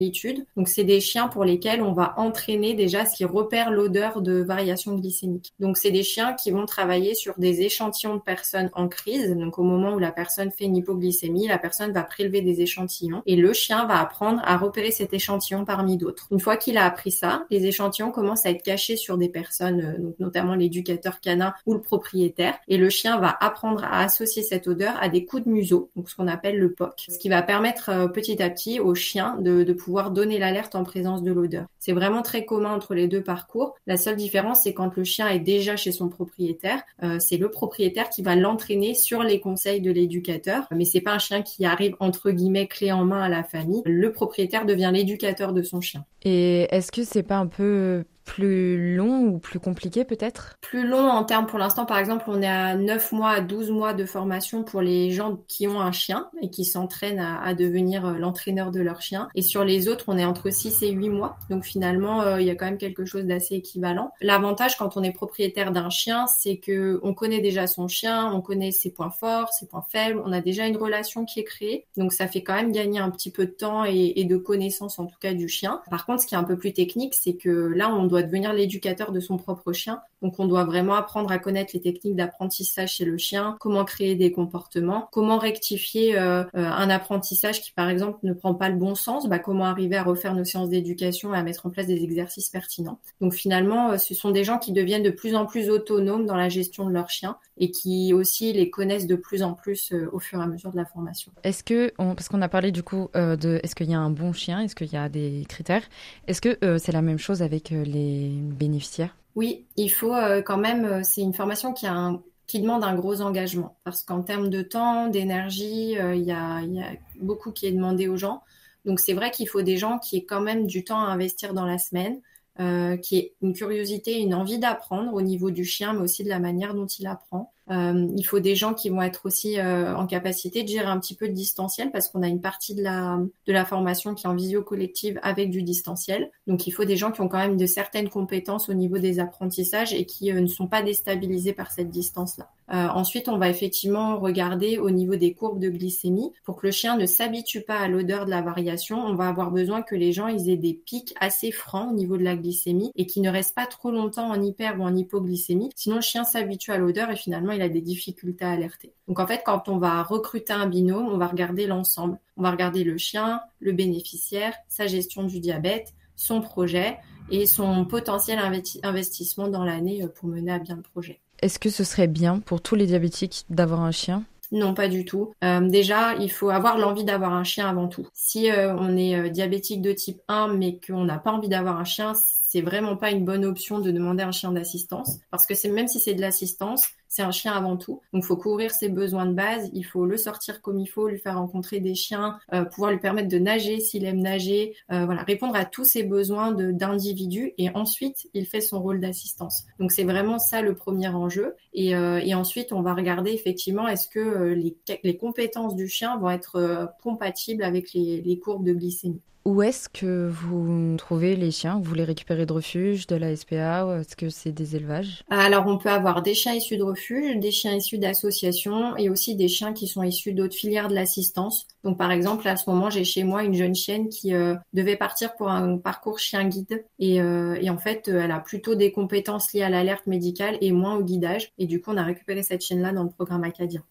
Donc, c'est des chiens pour lesquels on va entraîner déjà ce qui repère l'odeur de variation glycémique. Donc, c'est des chiens qui vont travailler sur des échantillons de personnes en crise. Donc, au moment où la personne fait une hypoglycémie, la personne va prélever des échantillons et le chien va apprendre à repérer cet échantillon parmi d'autres. Une fois qu'il a appris ça, les échantillons commencent à être cachés sur des personnes, donc notamment l'éducateur canin ou le propriétaire, et le chien va apprendre à associer cette odeur à des coups de museau, donc ce qu'on appelle le POC, ce qui va permettre petit à petit au chien de pouvoir donner l'alerte en présence de l'odeur. C'est vraiment très commun entre les deux parcours. La seule différence, c'est quand le chien est déjà chez son propriétaire, c'est le propriétaire qui va l'entraîner sur les conseils de l'éducateur, mais c'est pas un chien qui arrive entre guillemets clé en main à la famille. Le propriétaire devient l'éducateur de son chien. Et est-ce que c'est pas un peu plus long ou plus compliqué peut-être? Plus long en termes, pour l'instant, par exemple, on est à 9 mois à 12 mois de formation pour les gens qui ont un chien et qui s'entraînent à devenir l'entraîneur de leur chien. Et sur les autres, on est entre 6 et 8 mois. Donc finalement, il y a quand même quelque chose d'assez équivalent. L'avantage quand on est propriétaire d'un chien, c'est que on connaît déjà son chien, on connaît ses points forts, ses points faibles, on a déjà une relation qui est créée. Donc ça fait quand même gagner un petit peu de temps et de connaissance en tout cas du chien. Par contre, ce qui est un peu plus technique, c'est que là, on doit devenir l'éducateur de son propre chien. Donc, on doit vraiment apprendre à connaître les techniques d'apprentissage chez le chien, comment créer des comportements, comment rectifier un apprentissage qui, par exemple, ne prend pas le bon sens, comment arriver à refaire nos séances d'éducation et à mettre en place des exercices pertinents. Donc, finalement, ce sont des gens qui deviennent de plus en plus autonomes dans la gestion de leur chien et qui aussi les connaissent de plus en plus au fur et à mesure de la formation. Parce qu'on a parlé du coup de est-ce qu'il y a un bon chien, est-ce qu'il y a des critères, est-ce que c'est la même chose avec les bénéficiaires? Oui, il faut quand même, c'est une formation qui demande un gros engagement parce qu'en termes de temps, d'énergie, il y a beaucoup qui est demandé aux gens. Donc c'est vrai qu'il faut des gens qui aient quand même du temps à investir dans la semaine, qui aient une curiosité, une envie d'apprendre au niveau du chien, mais aussi de la manière dont il apprend. Il faut des gens qui vont être aussi en capacité de gérer un petit peu de distanciel parce qu'on a une partie de la formation qui est en visio collective avec du distanciel. Donc, il faut des gens qui ont quand même de certaines compétences au niveau des apprentissages et qui ne sont pas déstabilisés par cette distance-là. Ensuite, on va effectivement regarder au niveau des courbes de glycémie. Pour que le chien ne s'habitue pas à l'odeur de la variation, on va avoir besoin que les gens ils aient des pics assez francs au niveau de la glycémie et qu'ils ne restent pas trop longtemps en hyper ou en hypoglycémie. Sinon, le chien s'habitue à l'odeur et finalement, il a des difficultés à alerter. Donc en fait, quand on va recruter un binôme, on va regarder l'ensemble. On va regarder le chien, le bénéficiaire, sa gestion du diabète, son projet et son potentiel investissement dans l'année pour mener à bien le projet. Est-ce que ce serait bien pour tous les diabétiques d'avoir un chien? Non, pas du tout. Déjà, il faut avoir l'envie d'avoir un chien avant tout. Si on est diabétique de type 1 mais qu'on n'a pas envie d'avoir un chien, c'est vraiment pas une bonne option de demander un chien d'assistance parce que même si c'est de l'assistance, c'est un chien avant tout. Donc, il faut couvrir ses besoins de base, il faut le sortir comme il faut, lui faire rencontrer des chiens, pouvoir lui permettre de nager s'il aime nager, répondre à tous ses besoins d'individu et ensuite, il fait son rôle d'assistance. Donc, c'est vraiment ça le premier enjeu. Et ensuite, on va regarder effectivement est-ce que les compétences du chien vont être compatibles avec les courbes de glycémie. Où est-ce que vous trouvez les chiens? Vous les récupérez de refuge, de la SPA, ou est-ce que c'est des élevages? Alors, on peut avoir des chiens issus de refuge, des chiens issus d'associations et aussi des chiens qui sont issus d'autres filières de l'assistance. Donc, par exemple, à ce moment, j'ai chez moi une jeune chienne qui devait partir pour un parcours chien guide et en fait, elle a plutôt des compétences liées à l'alerte médicale et moins au guidage. Et du coup, on a récupéré cette chienne-là dans le programme acadien.